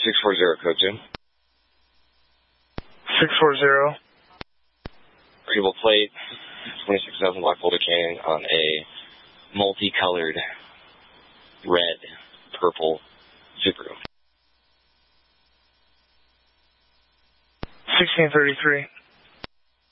640 code 2. 640. Readable plate, 26,000 block Boulder Canyon on a multicolored red, purple Subaru. 1633.